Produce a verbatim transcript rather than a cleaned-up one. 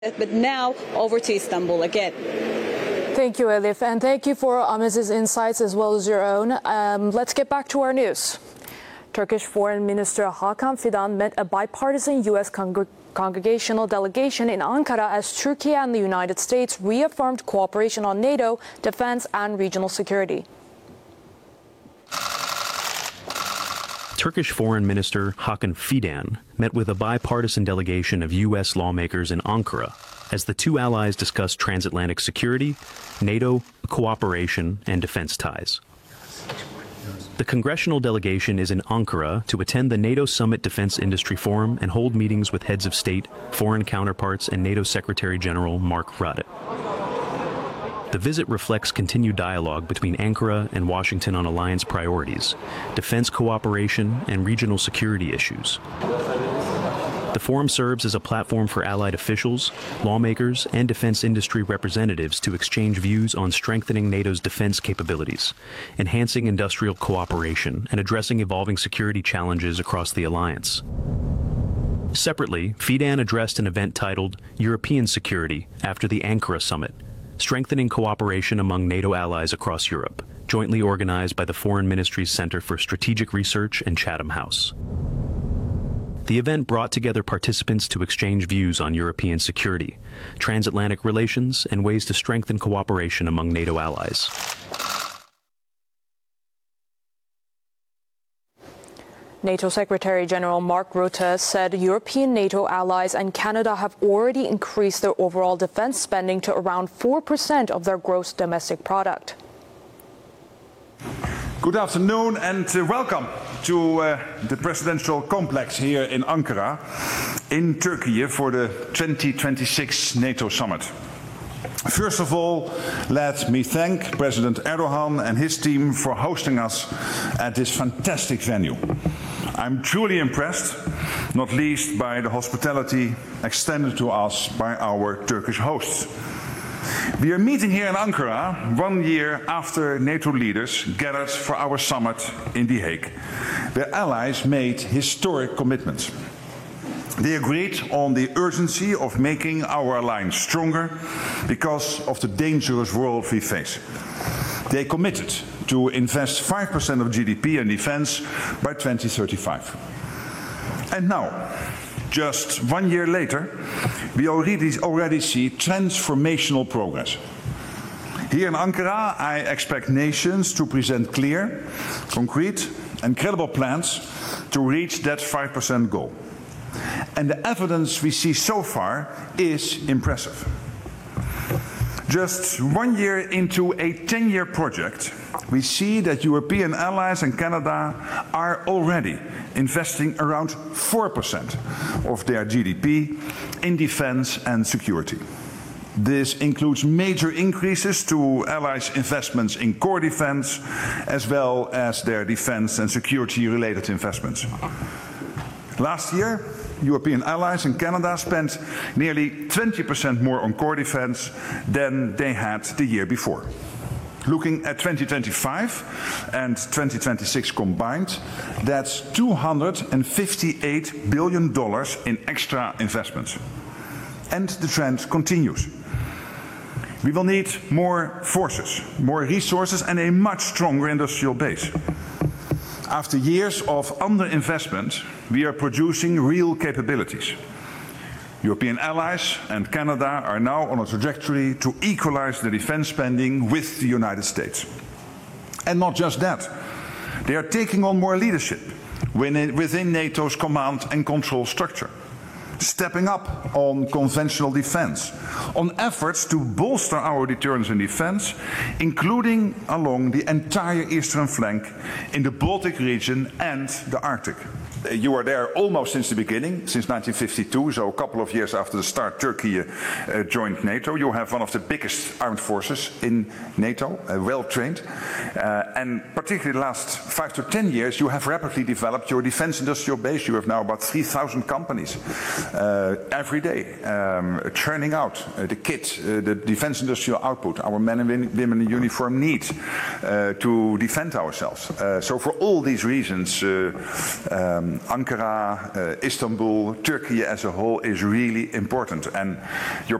But now over to Istanbul again. Thank you, Elif, and thank you for uh, Missus insights as well as your own. Um, let's get back to our news. Turkish Foreign Minister Hakan Fidan met a bipartisan U S Congre congregational delegation in Ankara as Turkey and the United States reaffirmed cooperation on NATO, defense, and regional security. Turkish Foreign Minister Hakan Fidan met with a bipartisan delegation of U S lawmakers in Ankara as the two allies discussed transatlantic security, NATO cooperation, and defense ties. The congressional delegation is in Ankara to attend the NATO Summit Defense Industry Forum and hold meetings with heads of state, foreign counterparts, and NATO Secretary General Mark Rutte. The visit reflects continued dialogue between Ankara and Washington on alliance priorities, defense cooperation, and regional security issues. The forum serves as a platform for allied officials, lawmakers, and defense industry representatives to exchange views on strengthening NATO's defense capabilities, enhancing industrial cooperation, and addressing evolving security challenges across the alliance. Separately, Fidan addressed an event titled European Security after the Ankara Summit, strengthening cooperation among NATO allies across Europe, jointly organized by the Foreign Ministry's Center for Strategic Research and Chatham House. The event brought together participants to exchange views on European security, transatlantic relations, and ways to strengthen cooperation among NATO allies. NATO Secretary General Mark Rutte said European NATO allies and Canada have already increased their overall defense spending to around four percent of their gross domestic product. Good afternoon and uh, welcome to uh, the presidential complex here in Ankara, in Turkey, for the twenty twenty-six NATO summit. First of all, let me thank President Erdogan and his team for hosting us at this fantastic venue. I'm truly impressed, not least by the hospitality extended to us by our Turkish hosts. We are meeting here in Ankara one year after NATO leaders gathered for our summit in The Hague, where allies made historic commitments. They agreed on the urgency of making our alliance stronger because of the dangerous world we face. They committed to invest five percent of G D P in defense by twenty thirty-five. And now, just one year later, we already, already see transformational progress. Here in Ankara, I expect nations to present clear, concrete and credible plans to reach that five percent goal. And the evidence we see so far is impressive. Just one year into a ten-year project, we see that European allies and Canada are already investing around four percent of their G D P in defense and security. This includes major increases to allies' investments in core defense, as well as their defense and security-related investments. Last year, European allies and Canada spent nearly twenty percent more on core defense than they had the year before. Looking at twenty twenty-five and twenty twenty-six combined, that's two hundred fifty-eight billion dollars in extra investments. And the trend continues. We will need more forces, more resources, and a much stronger industrial base. After years of underinvestment, we are producing real capabilities. European allies and Canada are now on a trajectory to equalize the defense spending with the United States. And not just that, they are taking on more leadership within NATO's command and control structure, stepping up on conventional defense, on efforts to bolster our deterrence and defense, including along the entire eastern flank in the Baltic region and the Arctic. You were there almost since the beginning, since nineteen fifty-two, so a couple of years after the start Turkey uh, joined NATO. You have one of the biggest armed forces in NATO, uh, well trained. Uh, and particularly the last five to ten years, you have rapidly developed your defense industrial base. You have now about three thousand companies uh, every day, um, churning out uh, the kit, uh, the defense industrial output our men and women in uniform need uh, to defend ourselves. Uh, so for all these reasons, uh, um, Ankara, uh, Istanbul, Turkey as a whole is really important. And your